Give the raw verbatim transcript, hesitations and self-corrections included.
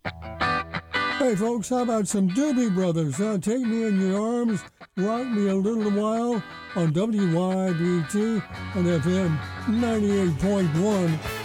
Hey folks, how about some Doobie Brothers? Uh, take me in your arms, rock me a little while on W Y B T and F M ninety-eight point one.